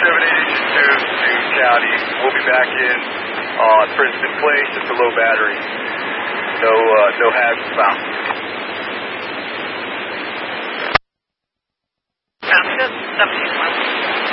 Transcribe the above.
to County. We'll be back in Princeton Place. It's a low battery. No hazards found. Sounds good. 17 miles.